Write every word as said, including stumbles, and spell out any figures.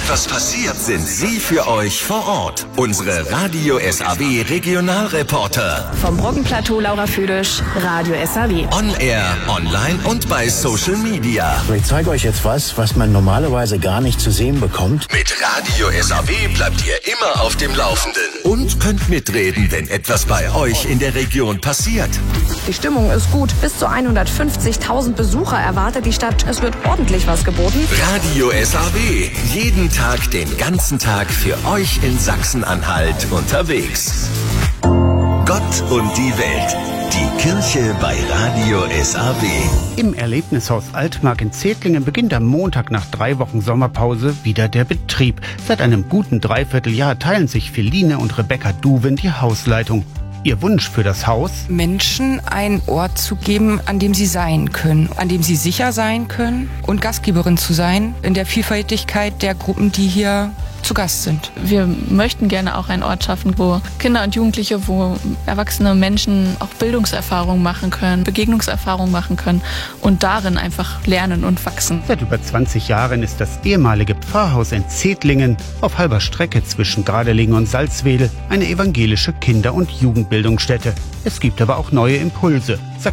etwas passiert, sind sie für euch vor Ort. Unsere Radio S A W Regionalreporter. Vom Brockenplateau Laura Füdisch, Radio S A W. On Air, online und bei Social Media. Ich zeige euch jetzt was, was man normalerweise gar nicht zu sehen bekommt. Mit Radio S A W bleibt ihr immer auf dem Laufenden. Und könnt mitreden, wenn etwas bei euch in der Region passiert. Die Stimmung ist gut. Bis zu hundertfünfzigtausend Besucher erwartet die Stadt. Es wird ordentlich was geboten. Radio S A W. Jeden Tag, den ganzen Tag für euch in Sachsen-Anhalt unterwegs. Gott und die Welt. Die Kirche bei Radio S A W. Im Erlebnishaus Altmark in Zedlingen beginnt am Montag nach drei Wochen Sommerpause wieder der Betrieb. Seit einem guten Dreivierteljahr teilen sich Feline und Rebecca Duwen die Hausleitung. Ihr Wunsch für das Haus? Menschen einen Ort zu geben, an dem sie sein können, an dem sie sicher sein können und Gastgeberin zu sein in der Vielfältigkeit der Gruppen, die hier zu Gast sind. Wir möchten gerne auch einen Ort schaffen, wo Kinder und Jugendliche, wo erwachsene Menschen auch Bildungserfahrungen machen können, Begegnungserfahrungen machen können und darin einfach lernen und wachsen. Seit über zwanzig Jahren ist das ehemalige Pfarrhaus in Zedlingen auf halber Strecke zwischen Gardelegen und Salzwedel eine evangelische Kinder- und Jugendbildungsstätte. Es gibt aber auch neue Impulse, sagt